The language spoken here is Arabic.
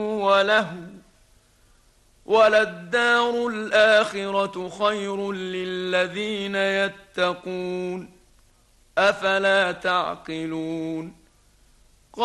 ولهو، وللدار الآخرة خير للذين يتقون، أفلا تعقلون